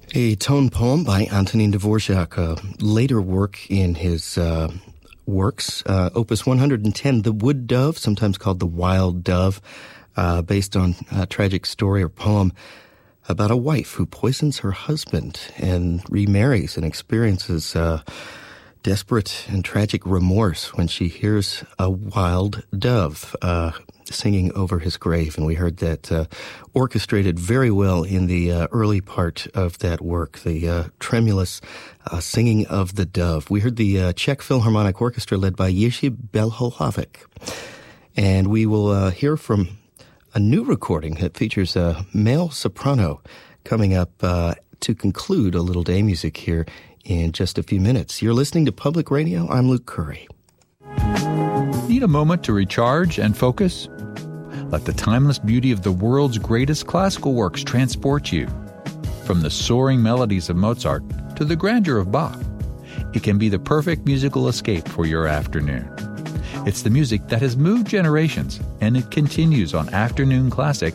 A tone poem by Antonin Dvorak, a later work in his works, Opus 110, The Wood Dove, sometimes called The Wild Dove, based on a tragic story or poem about a wife who poisons her husband and remarries and experiences desperate and tragic remorse when she hears a wild dove singing over his grave. And we heard that orchestrated very well in the early part of that work, the tremulous singing of the dove. We heard the Czech Philharmonic Orchestra led by Jiří Belholavek. And we will hear from a new recording that features a male soprano coming up to conclude a little day music here in just a few minutes. You're listening to Public Radio. I'm Luke Curry. Need a moment to recharge and focus? Let the timeless beauty of the world's greatest classical works transport you. From the soaring melodies of Mozart to the grandeur of Bach, it can be the perfect musical escape for your afternoon. It's the music that has moved generations, and it continues on Afternoon Classics